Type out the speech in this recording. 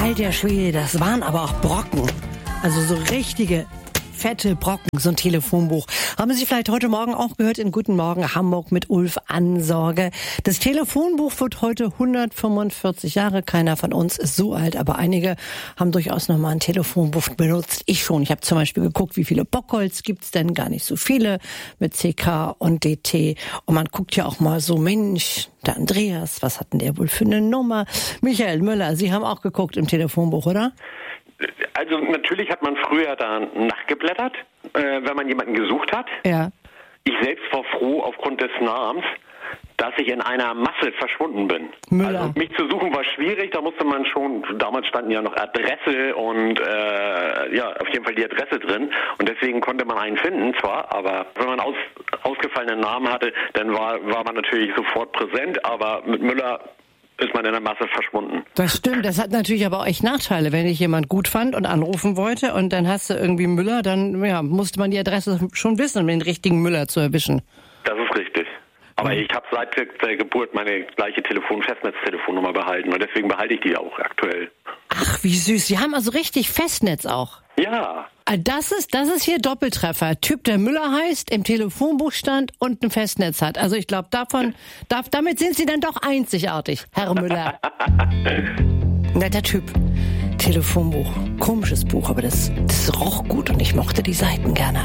Alter Schwede, das waren aber auch Brocken. Also so richtige fette Brocken, so ein Telefonbuch. Haben Sie vielleicht heute Morgen auch gehört in Guten Morgen Hamburg mit Ulf Ansorge. Das Telefonbuch wird heute 145 Jahre. Keiner von uns ist so alt, aber einige haben durchaus noch mal ein Telefonbuch benutzt. Ich schon. Ich habe zum Beispiel geguckt, wie viele Bockholz gibt's denn? Gar nicht so viele mit CK und DT. Und man guckt ja auch mal so, Mensch, der Andreas, was hat denn der wohl für eine Nummer? Michael Müller, Sie haben auch geguckt im Telefonbuch, oder? Also natürlich hat man früher da nachgeblättert, wenn man jemanden gesucht hat. Ja. Ich selbst war froh aufgrund des Namens, dass ich in einer Masse verschwunden bin. Müller. Also mich zu suchen war schwierig, da musste man schon, damals standen ja noch Adresse und auf jeden Fall die Adresse drin und deswegen konnte man einen finden zwar, aber wenn man ausgefallenen Namen hatte, dann war man natürlich sofort präsent, aber mit Müller ist man in der Masse verschwunden. Das stimmt, das hat natürlich aber auch echt Nachteile, wenn ich jemand gut fand und anrufen wollte und dann hast du irgendwie Müller, dann musste man die Adresse schon wissen, um den richtigen Müller zu erwischen. Das ist richtig. Aber ich habe seit der Geburt meine gleiche Festnetztelefonnummer behalten und deswegen behalte ich die auch aktuell. Ach, wie süß. Sie haben also richtig Festnetz auch. Ja. Das ist hier Doppeltreffer. Typ, der Müller heißt, im Telefonbuch stand und ein Festnetz hat. Also ich glaube, damit sind Sie dann doch einzigartig, Herr Müller. Netter Typ. Telefonbuch. Komisches Buch, aber das roch gut und ich mochte die Seiten gerne.